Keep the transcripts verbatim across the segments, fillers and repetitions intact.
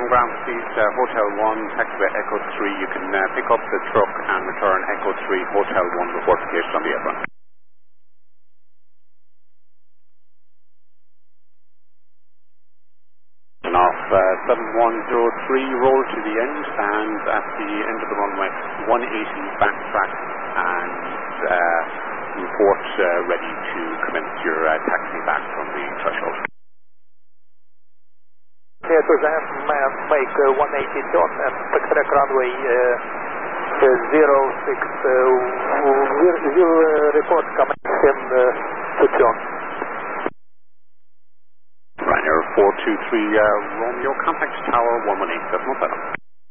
ground speed, uh, Hotel one, taxiway Echo three. You can uh, pick up the truck and return Echo three, Hotel one, report location on the apron. And off uh, seven one zero three, roll to the end, and at the end of the runway, one eighty, backtrack, and uh, report uh, ready to commence your uh, taxi back from the threshold. Yeah, to the end, make uh, one eighty dot and backtrack runway uh, zero six, uh, will, will uh, report connection uh, to John. Ryanair four two three uh, Romeo, contact tower one one eight decimal seven.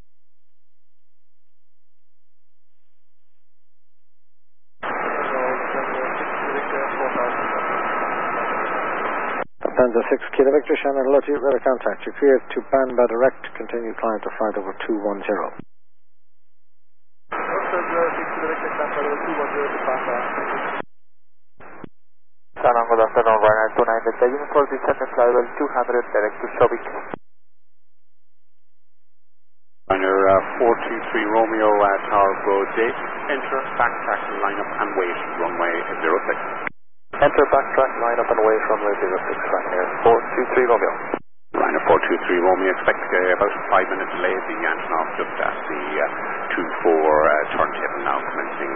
Lufthansa six Kilo Victor, Shannon Lottie, radar contact. You're cleared to Banba direct, continue climb to flight over two one zero. Lufthansa six Kilo Victor, climb over two one zero to Banba. Shannon, good afternoon, Ryanair two nine Delta, unit for descent flight level two hundred, direct to Sobik. Ryanair uh, four two three Romeo, uh, tower road date, enter, backtrack, line up and wait, runway zero six. Enter, backtrack, line up and wait, runway zero six, Ryanair four two three Romeo. Ryanair four two three Romeo, expect uh, about a five minute delay, the Antonov just at the uh, two four uh, turntable now, commence